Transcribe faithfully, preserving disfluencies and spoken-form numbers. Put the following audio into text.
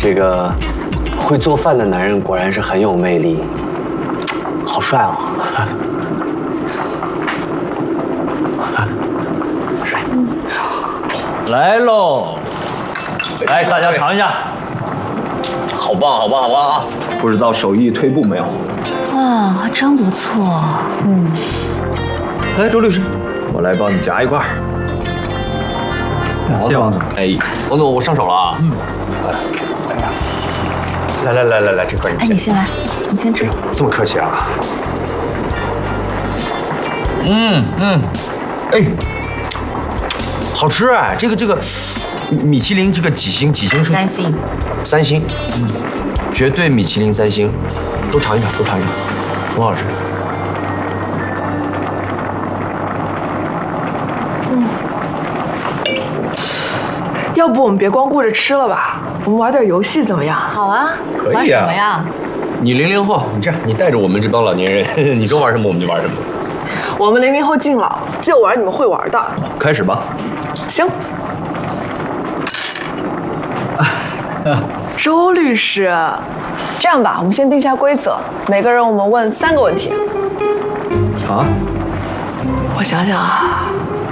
这个会做饭的男人果然是很有魅力，好帅哦！帅。 来喽！来，大家尝一下。 好棒，好棒，好棒啊！ 不知道手艺退步没有？ 哇，还真不错。嗯。 来，周律师，我来帮你夹一块。谢王总。 哎，王总，我上手了啊。嗯。来来来来来，这块你。 哎，你先来，你先吃。 这么客气啊？ 嗯嗯，哎，好吃哎！这个这个，米其林这个几星？几星是？ 三星。 三星，嗯，绝对米其林三星。都尝一尝，都尝一尝，很好吃。 嗯。要不我们别光顾着吃了吧？我们玩点游戏怎么样？ 好啊。 可以啊。 玩什么呀？ 你零零后，你这样，你带着我们这帮老年人，你说玩什么我们就玩什么。 我们零零后敬老，就玩你们会玩的。 开始吧。 行。周律师，这样吧，我们先定下规则，每个人我们问三个问题。 啊？ 我想想啊，